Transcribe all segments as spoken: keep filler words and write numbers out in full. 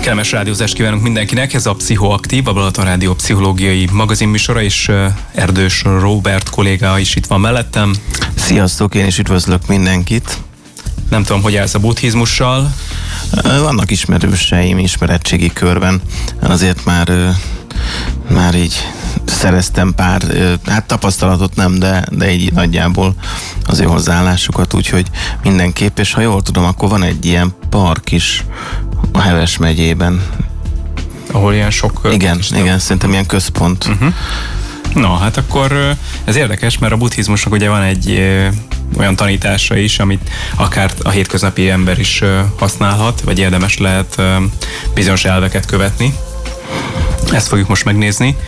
Kellemes rádiózást kívánunk mindenkinek, ez a Pszichoaktív, a Balaton Rádió pszichológiai magazinműsora, és Erdős Róbert kolléga is itt van mellettem. Sziasztok, én is üdvözlök mindenkit. Nem tudom, hogy állsz a buddhizmussal. Vannak ismerőseim ismeretségi körben, azért már, már így szereztem pár, hát tapasztalatot nem, de, de így nagyjából az ő hozzáállásukat, úgyhogy mindenképp, és ha jól tudom, akkor van egy ilyen park is a Heves megyében. Ahol ilyen sok... Igen, igen, szerintem ilyen központ. Uh-huh. Na, hát akkor ez érdekes, mert a buddhizmusnak ugye van egy ö, olyan tanítása is, amit akár a hétköznapi ember is ö, használhat, vagy érdemes lehet ö, bizonyos elveket követni. Ezt fogjuk most megnézni.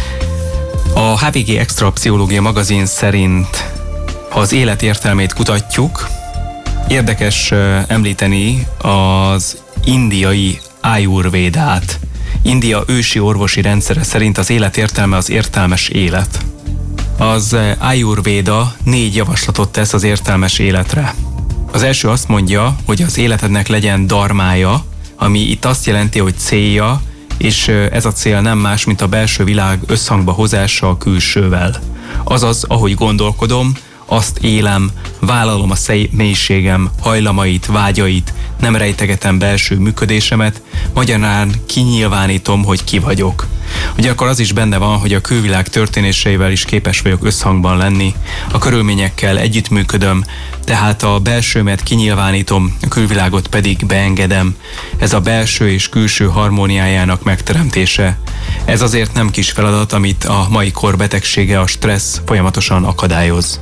A há vé gé Extra Pszichológia magazin szerint, ha az élet értelmét kutatjuk, érdekes ö, említeni az indiai Ayurvédát. India ősi orvosi rendszere szerint az élet értelme az értelmes élet. Az Ayurvéda négy javaslatot tesz az értelmes életre. Az első azt mondja, hogy az életednek legyen dharmája, ami itt azt jelenti, hogy célja, és ez a cél nem más, mint a belső világ összhangba hozása a külsővel. Azaz, ahogy gondolkodom, azt élem, vállalom a mélységem, hajlamait, vágyait, nem rejtegetem belső működésemet, magyarán kinyilvánítom, hogy ki vagyok. Ugye akkor az is benne van, hogy a külvilág történéseivel is képes vagyok összhangban lenni, a körülményekkel együttműködöm, tehát a belsőmet kinyilvánítom, a külvilágot pedig beengedem. Ez a belső és külső harmóniájának megteremtése. Ez azért nem kis feladat, amit a mai kor betegsége, a stressz folyamatosan akadályoz.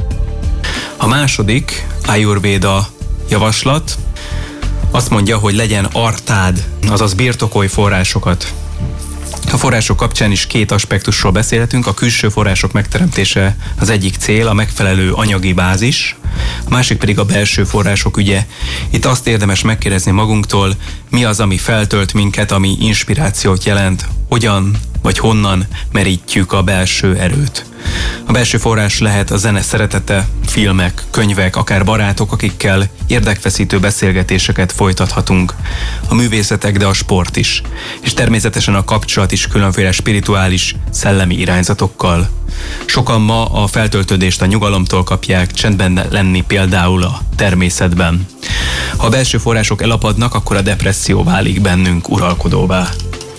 A második Ayurvéda javaslat azt mondja, hogy legyen artád, azaz birtokolj forrásokat. A források kapcsán is két aspektusról beszélhetünk. A külső források megteremtése az egyik cél, a megfelelő anyagi bázis, a másik pedig a belső források ügye. Itt azt érdemes megkérdezni magunktól, mi az, ami feltölt minket, ami inspirációt jelent, hogyan vagy honnan merítjük a belső erőt. A belső forrás lehet a zene szeretete, filmek, könyvek, akár barátok, akikkel érdekfeszítő beszélgetéseket folytathatunk. A művészetek, de a sport is. És természetesen a kapcsolat is különféle spirituális, szellemi irányzatokkal. Sokan ma a feltöltődést a nyugalomtól kapják, csendben lenni például a természetben. Ha a belső források elapadnak, akkor a depresszió válik bennünk uralkodóvá.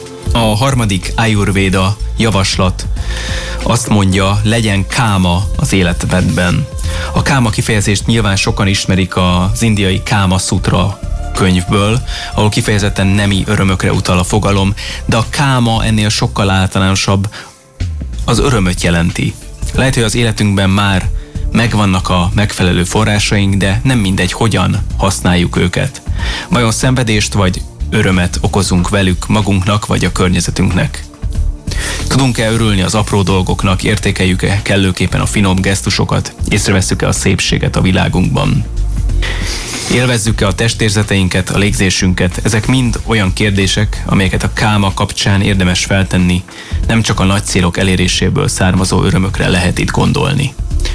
A harmadik Ayurvéda javaslat azt mondja, legyen káma az életedben. A káma kifejezést nyilván sokan ismerik az indiai Káma Sutra könyvből, ahol kifejezetten nemi örömökre utal a fogalom, de a káma ennél sokkal általánosabb, az örömöt jelenti. Lehet, hogy az életünkben már megvannak a megfelelő forrásaink, de nem mindegy, hogyan használjuk őket. Vajon szenvedést vagy örömet okozunk velük magunknak vagy a környezetünknek? Tudunk-e örülni az apró dolgoknak, értékeljük-e kellőképpen a finom gesztusokat, észrevesszük-e a szépséget a világunkban? Élvezzük-e a testérzeteinket, a légzésünket? Ezek mind olyan kérdések, amelyeket a káma kapcsán érdemes feltenni, nem csak a nagy célok eléréséből származó örömökre lehet itt gondolni.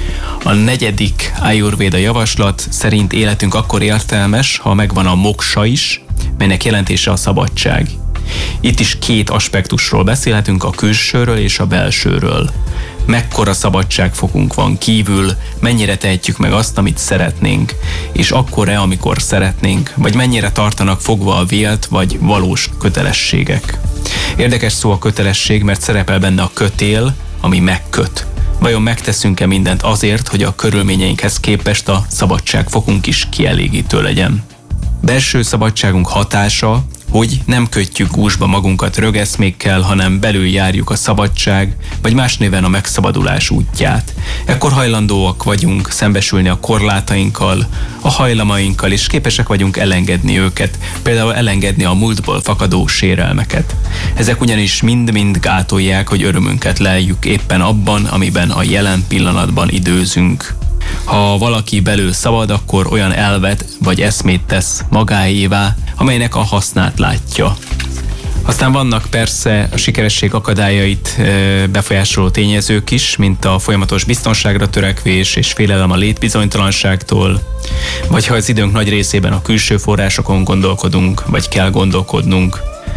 A negyedik Ayurvéda javaslat szerint életünk akkor értelmes, ha megvan a moksa is, melynek jelentése a szabadság. Itt is két aspektusról beszélhetünk, a külsőről és a belsőről. Mekkora szabadságfokunk van kívül, mennyire tehetjük meg azt, amit szeretnénk, és akkor-e, amikor szeretnénk, vagy mennyire tartanak fogva a vélt vagy valós kötelességek. Érdekes szó a kötelesség, mert szerepel benne a kötél, ami megköt. Vajon megteszünk-e mindent azért, hogy a körülményeinkhez képest a szabadságfokunk is kielégítő legyen? Belső szabadságunk hatása, hogy nem kötjük gúzsba magunkat rögeszmékkel, hanem belül járjuk a szabadság, vagy más néven a megszabadulás útját. Ekkor hajlandóak vagyunk szembesülni a korlátainkkal, a hajlamainkkal, és képesek vagyunk elengedni őket, például elengedni a múltból fakadó sérelmeket. Ezek ugyanis mind-mind gátolják, hogy örömünket leljük éppen abban, amiben a jelen pillanatban időzünk. Ha valaki belül szabad, akkor olyan elvet vagy eszmét tesz magáévá, amelynek a hasznát látja. Aztán vannak persze a sikeresség akadályait befolyásoló tényezők is, mint a folyamatos biztonságra törekvés és félelem a létbizonytalanságtól, vagy ha az időnk nagy részében a külső forrásokon gondolkodunk, vagy kell gondolkodnunk,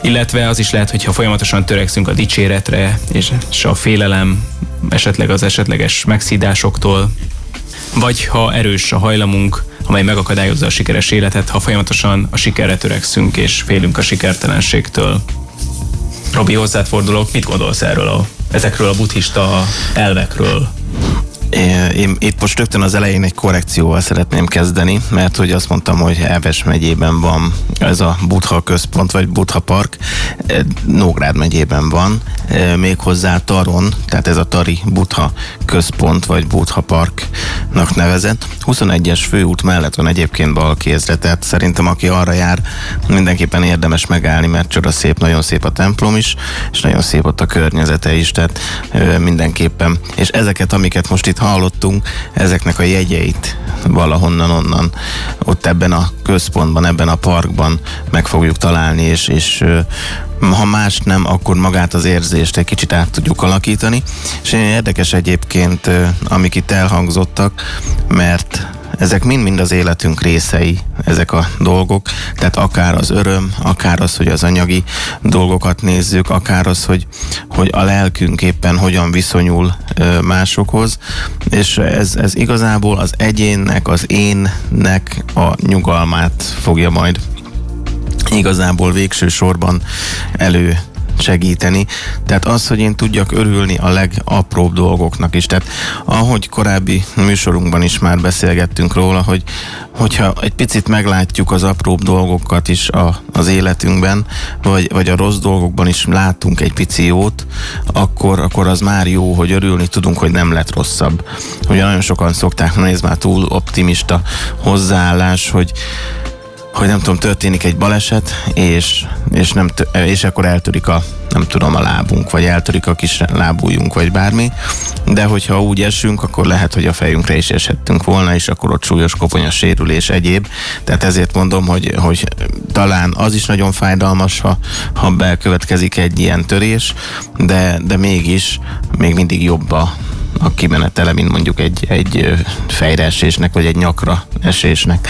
Illetve az is lehet, hogyha folyamatosan törekszünk a dicséretre, és, és a félelem esetleg az esetleges megszídásoktól, vagy ha erős a hajlamunk, amely megakadályozza a sikeres életet, ha folyamatosan a sikerre törekszünk, és félünk a sikertelenségtől. Robi, hozzád fordulok, mit gondolsz erről a, ezekről a buddhista elvekről? Én itt most rögtön az elején egy korrekcióval szeretném kezdeni, mert hogy azt mondtam, hogy Heves megyében van ez a Buddha központ, vagy Buddha park, Nógrád megyében van, méghozzá Taron, tehát ez a Tari Buddha központ, vagy Buddha parknak nevezett. huszonegyes főút mellett van egyébként Balkézre, tehát szerintem aki arra jár, mindenképpen érdemes megállni, mert csoda szép, nagyon szép a templom is, és nagyon szép ott a környezete is, tehát mindenképpen. És ezeket, amiket most itt hallottunk, ezeknek a jegyeit valahonnan onnan, ott ebben a központban, ebben a parkban meg fogjuk találni, és, és ha más nem, akkor magát az érzést egy kicsit át tudjuk alakítani. És érdekes egyébként, amik itt elhangzottak, mert ezek mind-mind az életünk részei, ezek a dolgok, tehát akár az öröm, akár az, hogy az anyagi dolgokat nézzük, akár az, hogy, hogy a lelkünk éppen hogyan viszonyul másokhoz, és ez, ez igazából az egyénnek, az énnek a nyugalmát fogja majd igazából végső sorban elő segíteni. Tehát az, hogy én tudjak örülni a legapróbb dolgoknak is. Tehát ahogy korábbi műsorunkban is már beszélgettünk róla, hogy hogyha egy picit meglátjuk az apróbb dolgokat is a, az életünkben, vagy, vagy a rossz dolgokban is látunk egy pici jót, akkor, akkor az már jó, hogy örülni tudunk, hogy nem lett rosszabb. Ugye nagyon sokan szokták, na ez már túl optimista hozzáállás, hogy hogy nem tudom, történik egy baleset, és, és, nem, és akkor eltörik a, nem tudom, a lábunk, vagy eltörik a kis lábujjunk, vagy bármi, de hogyha úgy esünk, akkor lehet, hogy a fejünkre is eshettünk volna, és akkor ott súlyos koponyas sérülés egyéb. Tehát ezért mondom, hogy, hogy talán az is nagyon fájdalmas, ha, ha bekövetkezik egy ilyen törés, de, de mégis még mindig jobb a a kimenetele, mint mondjuk egy, egy fejreesésnek, vagy egy nyakra esésnek.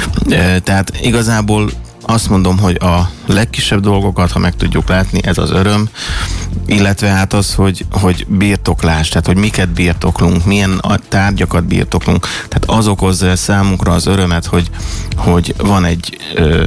Tehát igazából azt mondom, hogy a legkisebb dolgokat, ha meg tudjuk látni, ez az öröm, illetve hát az, hogy, hogy birtoklás, tehát hogy miket birtoklunk, milyen tárgyakat birtoklunk, tehát az okozza el számunkra az örömet, hogy, hogy van egy ö,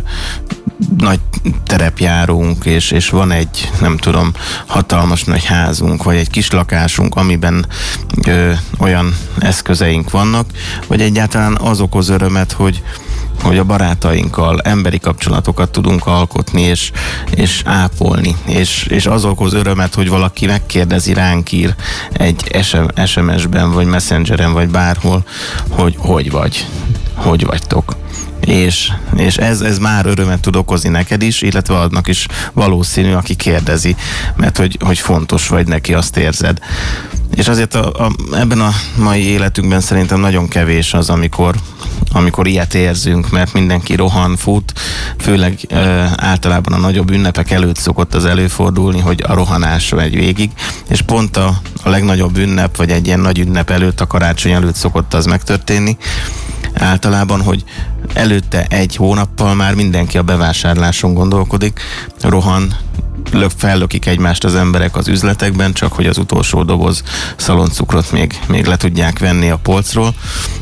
nagy terepjárunk, és, és van egy, nem tudom, hatalmas nagy házunk, vagy egy kis lakásunk, amiben ö, olyan eszközeink vannak, vagy egyáltalán az okoz örömet, hogy hogy a barátainkkal emberi kapcsolatokat tudunk alkotni, és, és ápolni, és, és az okoz örömet, hogy valaki megkérdezi, ránk ír egy es em es-ben, vagy Messengeren, vagy bárhol, hogy hogy vagy, hogy vagytok. És, és ez, ez már örömet tud okozni neked is, illetve annak is valószínű, aki kérdezi, mert hogy, hogy fontos vagy neki, azt érzed. És azért a, a, ebben a mai életünkben szerintem nagyon kevés az, amikor, amikor ilyet érzünk, mert mindenki rohan, fut, főleg e, általában a nagyobb ünnepek előtt szokott az előfordulni, hogy a rohanás megy végig, és pont a, a legnagyobb ünnep, vagy egy ilyen nagy ünnep előtt, a karácsony előtt szokott az megtörténni, általában, hogy előtte egy hónappal már mindenki a bevásárláson gondolkodik, rohan, lök, fellökik egymást az emberek az üzletekben, csak hogy az utolsó doboz szaloncukrot még, még le tudják venni a polcról,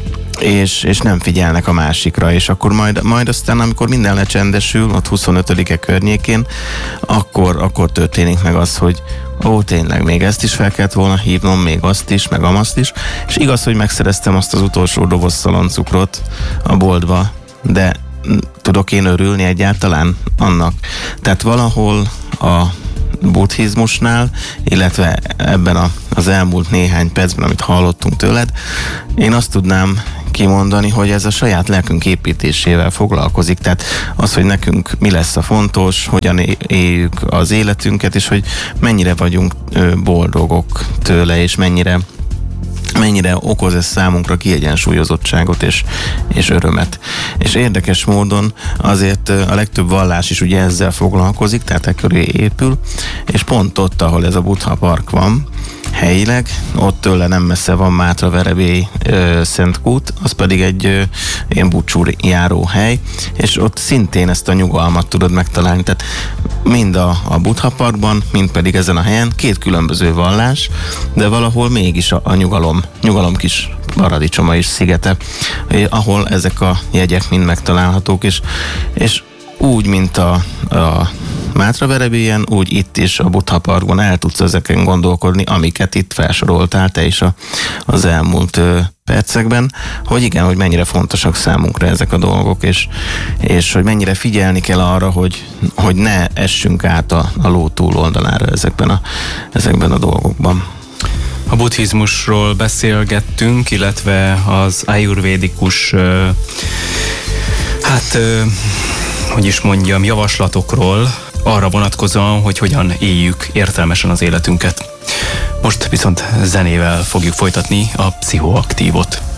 és, és nem figyelnek a másikra, és akkor majd, majd aztán, amikor minden lecsendesül, ott huszonötödike környékén, akkor, akkor történik meg az, hogy ó, tényleg, még ezt is fel kellett volna hívnom, még azt is, meg amazt is, és igaz, hogy megszereztem azt az utolsó doboz szaloncukrot a boltba, de tudok én örülni egyáltalán annak? Tehát valahol a buddhizmusnál, illetve ebben a, az elmúlt néhány percben, amit hallottunk tőled, én azt tudnám kimondani, hogy ez a saját lelkünk építésével foglalkozik, tehát az, hogy nekünk mi lesz a fontos, hogyan éljük az életünket, és hogy mennyire vagyunk boldogok tőle, és mennyire mennyire okoz ez számunkra kiegyensúlyozottságot és, és örömet. És érdekes módon azért a legtöbb vallás is ugye ezzel foglalkozik, tehát e köré épül, és pont ott, ahol ez a Buddha park van, helyileg, ott tőle nem messze van Mátraverebély Szentkút, az pedig egy ö, ilyen búcsúri járóhely, és ott szintén ezt a nyugalmat tudod megtalálni. Tehát mind a, a Buddha Parkban, mind pedig ezen a helyen két különböző vallás, de valahol mégis a, a nyugalom, nyugalom kis paradicsoma és szigete, ahol ezek a jegyek mind megtalálhatók, és, és úgy, mint a, a Mátraverebélyen, úgy itt is a Buddha Parkban el tudsz ezeken gondolkodni, amiket itt felsoroltál te is a, az elmúlt ö, percekben, hogy igen, hogy mennyire fontosak számunkra ezek a dolgok, és, és hogy mennyire figyelni kell arra, hogy, hogy ne essünk át a, a ló túloldalára ezekben a, ezekben a dolgokban. A buddhizmusról beszélgettünk, illetve az ayurvédikus ö, hát ö, hogy is mondjam, javaslatokról arra vonatkozóan, hogy hogyan éljük értelmesen az életünket. Most viszont zenével fogjuk folytatni a Pszichoaktívot.